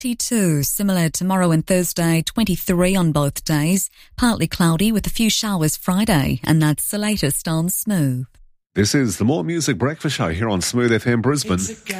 22, similar tomorrow and Thursday, 23 on both days. Partly cloudy with a few showers Friday, and that's the latest on Smooth. This is the More Music Breakfast Show here on Smooth FM Brisbane.